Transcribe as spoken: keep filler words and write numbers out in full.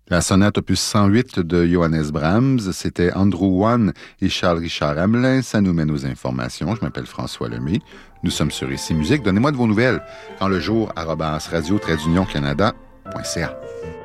La sonate opus cent huit de Johannes Brahms, c'était Andrew Wan et Charles-Richard Hamelin. Ça nous mène aux informations. Je m'appelle François Lemay. Nous sommes sur Ici Musique. Donnez-moi de vos nouvelles quand le jour arobase radio trait d'union canada point c a.